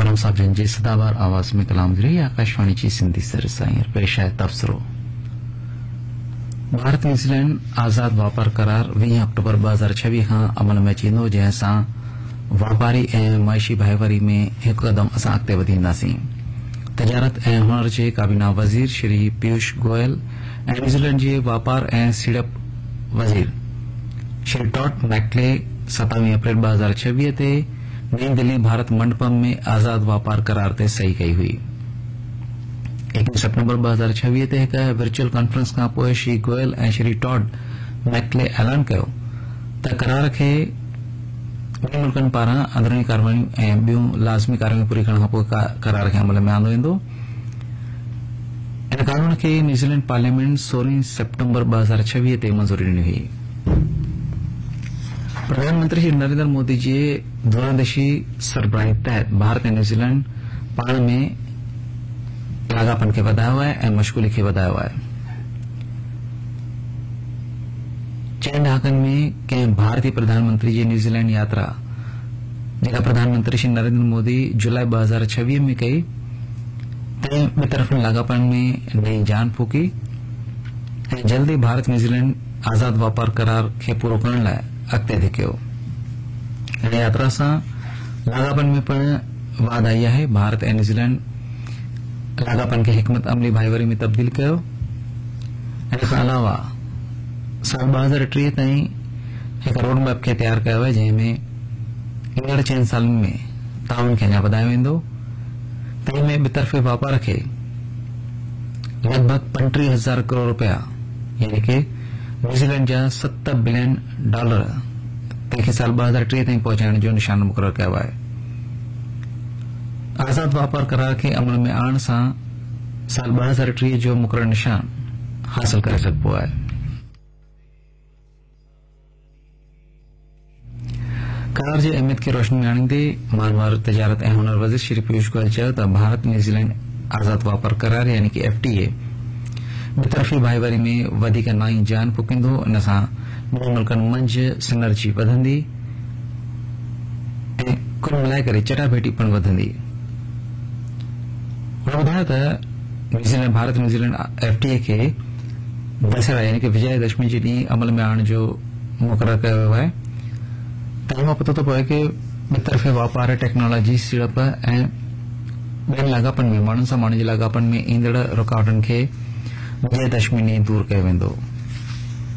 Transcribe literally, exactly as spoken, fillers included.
खानम साहब जन जी सदाबार आवाज में कलाम रही आकाशवाणी ची सिंधी सरसाई पेश है तबसरो। भारत न्यूजीलैंड आजाद वापार करार वीह अक्टूबर ब हज़ार छवीह खां अमल में अचींदो, जंहिंसां वापारी ऐं माइशी भाईवारी में हिकु कदम असां अॻिते वधींदासीं। तजारत ऐं हुनर जे काबीना वज़ीर श्री पीयूष गोयल ऐं न्यूजीलैंड जे वापार ऐं सीड़प वज़ीर श्री टॉड मैकले सतावीह अप्रैल ब हज़ार छवीह ते नई दिल्ली भारत मंडपम में आजाद वापार करार ते सही कई हुई। एकवीह सितंबर ब हज़ार छवीह ते हिक वर्चुअल कॉन्फ्रेंस खां पोइ श्री गोयल ऐं श्री टॉड मैकले ऐलान कयो त करार खे ॿिनि मुल्कनि पारां अंदरूनी कार्रवाइयूं ऐं ॿियूं लाज़मी कार्रवाइयूं पूरी करण खां पोइ करार खे अमल में आंदो वेंदो। इन कानून खे न्यूजीलैंड पार्लियामेंट सोरहीं सितंबर ब हज़ार छवीह ते मंज़ूरी ॾिनी हुई। प्रधानमंत्री श्री नरेंद्र मोदी जी दूरदर्शी सरबराही तहत भारत ऐं न्यूजीलैंड पाण में लागापन खे वधायो आहे ऐं मशगूली खे वधायो आहे। चइनि डहाकनि में कंहिं भारतीय प्रधानमंत्री जी न्यूजीलैंड यात्रा जेका प्रधानमंत्री श्री नरेंद्र मोदी जुलाई ब हज़ार छवीह में कई, तंहिं ॿिए तरफ़ लागापन में नई जान फूकी ऐं जल्दी भारत न्यूजीलैंड आजाद वापार करार खे पूरो करण लाइ अॻिते धिकियो। हिन यात्रा सां लागापन में पिण वाध आई आहे। भारत ऐं न्यूजीलैंड लागापन खे हिकमत अमली भाईवारी में तब्दील कयो। इन खां अलावा साल ब हज़ार टीह ताईं हिकु रोड मैप खे तयारु कयो आहे, जंहिंमें ईंदड़ चइनि सालनि में ताउन खे अञा वधायो वेंदो। तंहिं में ॿितरफ़े वापार खे लॻभॻि पंटीह हज़ार करोड़ रुपया यानी कि न्यूजीलैंड जा सत बिलियन डॉलर तंहिंखे साल ब हज़ार टीह ताईं पहुचाइण जो निशान मुक़ररु कयो आहे। आजाद वापार करार खे अमल में आणण सां साल ब हज़ार टीह जो मुक़ररु निशान हासिल करे सघिबो आहे। करार जे अहमियत खे रोशनी में आणींदे मानवर तजारत ऐं हुनर वज़ीर श्री पीयूष गोयल चयो त भारत न्यूजीलैंड आजाद वापार करार यानी कि एफटीए ॿितरफ़ी भाईवारी में वधीक नई जान फूकींदो। इन सां ॿिनि मुल्कनि मंझि सिनर्जी वधंदी ऐं कुल मिलाए करे चटाभेटी पिणु वधंदी। हुन ॿुधायो त न्यूजीलैंड भारत न्यूजीलैंड एफटीए खे दशहरा यानी कि विजयदशमी जे ॾींहुं अमल में आणण जो मुक़ररु कयो वियो आहे। तंहिं मां पतो थो पए कि ॿितरफ़े वापार टेक्नोलॉजी सीड़प ऐं ॿियनि लागापन में माण्हुनि सां माण्हुनि जे लागापन में ईंदड़ रुकावटनि खे विजयदशमी ॾींहुं दूर कयो वेंदो।